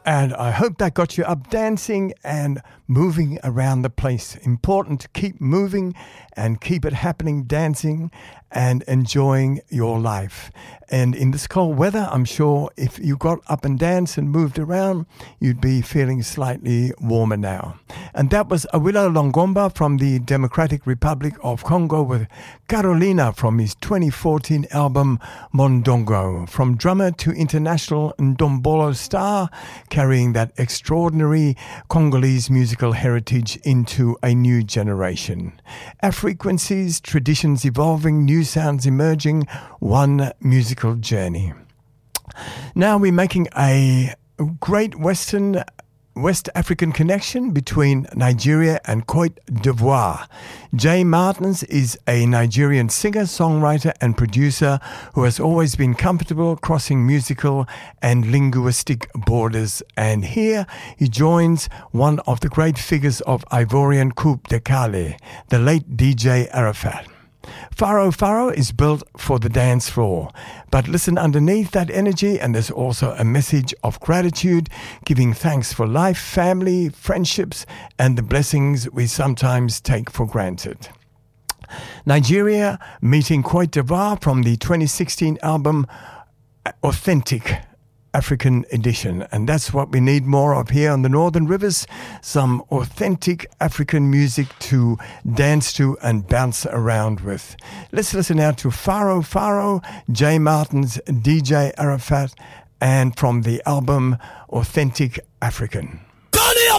And I hope that got you up dancing and moving around the place. Important to keep moving and keep it happening, dancing and enjoying your life. And in this cold weather, I'm sure if you got up and danced and moved around, you'd be feeling slightly warmer now. And that was Awilo Longomba from the Democratic Republic of Congo with Carolina from his 2014 album Mondongo. From drummer to international Ndombolo star, carrying that extraordinary Congolese musical heritage into a new generation. Frequencies, traditions evolving, new sounds emerging, one musical journey. Now we're making a great West African connection between Nigeria and Cote d'Ivoire. Jay Martins is a Nigerian singer, songwriter and producer who has always been comfortable crossing musical and linguistic borders. And here he joins one of the great figures of Ivorian Coupe de Calais, the late DJ Arafat. Faro Faro is built for the dance floor, but listen underneath that energy and there's also a message of gratitude, giving thanks for life, family, friendships, and the blessings we sometimes take for granted. Nigeria meeting Cote d'Ivoire from the 2016 album Authentic African Edition, and that's what we need more of here on the Northern Rivers, some authentic African music to dance to and bounce around with. Let's listen now to Faro Faro, Jay Martins, DJ Arafat, and from the album Authentic African.